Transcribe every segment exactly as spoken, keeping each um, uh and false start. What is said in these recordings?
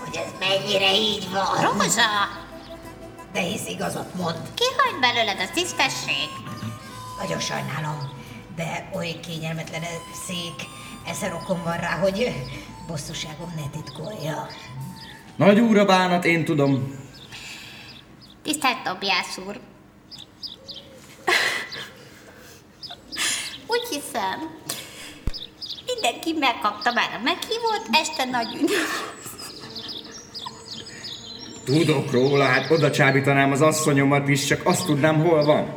hogy ez mennyire így van. Rózsa! De hisz igazat mond. Kihagy belőled, az tisztesség. Nagyon sajnálom, de oly kényelmetlen ez szék. Ezer okom van rá, hogy bosszúságom ne titkolja. Nagy úr a bánat, én tudom. Tisztelt Tobiás úr! Úgy hiszem, mindenki megkapta már a meghívót, este nagy ünnep. Tudok róla, hát oda csábítanám az asszonyomat is, csak azt tudnám, hol van.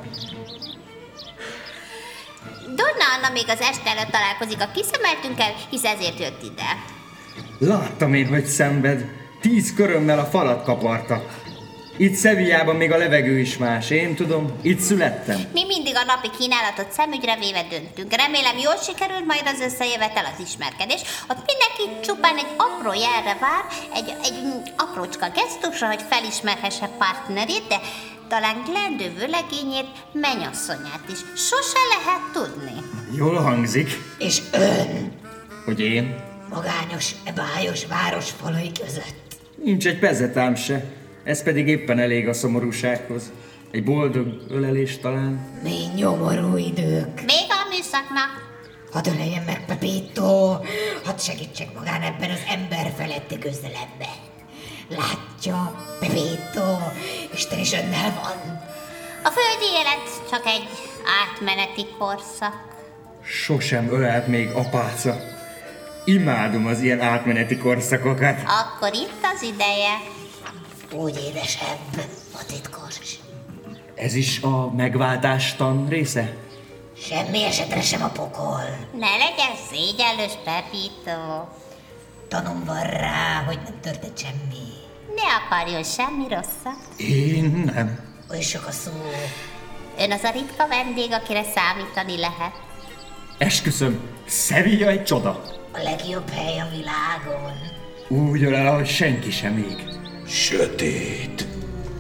Donna Anna még az este előtt találkozik a kiszemeltünkkel, hisz ezért jött ide. Láttam én, hogy szenved. Tíz körömmel a falat kaparta. Itt Sevillában még a levegő is más, én tudom, itt születtem. Mi mindig a napi kínálatot szemügyre véve döntünk. Remélem jól sikerült majd az összejövetel, az ismerkedés. Ott mindenki csupán egy apró jelre vár, egy, egy aprócska gesztusra, hogy felismerhesse partnerét, de talán glendő vőlegényét, mennyasszonyát is. Sose lehet tudni. Jól hangzik. És ön Hogy én? magányos, e bájos város falai között. Nincs egy pezetám se. Ez pedig éppen elég a szomorúsághoz. Egy boldog ölelés talán. Mi nyomorú idők. Még a műszaknak. Hadd öleljen meg Pepito, hadd segítsek magán ebben az ember feletti küzdelemben. Látja, Pepito, Isten is önnel van. A földi élet csak egy átmeneti korszak. Sosem ölelt még apáca. Imádom az ilyen átmeneti korszakokat. Akkor itt az ideje. Úgy édesebb, a titkos. Ez is a megváltástan része? Semmi esetre sem a pokol. Ne legyen szégyellős, Pepito. Tanom van rá, hogy nem történt semmi. Ne akarjon semmi rosszat. Én nem. Oly sok a szó. Ön az a ritka vendég, akire számítani lehet. Esküszöm, Sevilla egy csoda. A legjobb hely a világon. Úgy ölel, ahogy senki sem még. Sötét,